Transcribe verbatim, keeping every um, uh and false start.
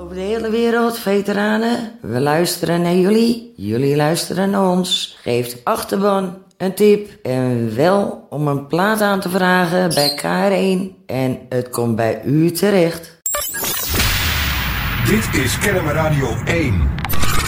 Over de hele wereld, veteranen. We luisteren naar jullie. Jullie luisteren naar ons. Geeft achterban een tip. En wel om een plaat aan te vragen bij K R één. En het komt bij u terecht. Dit is Kennemer Radio één.